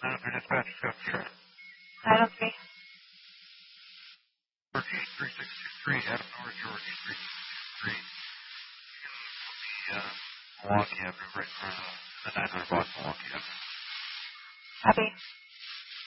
Dispatch, got the track. Okay. Northeast 3623, Adam North, Northeast 3623. Milwaukee Avenue, right in front of the 900 block Milwaukee Avenue. Copy.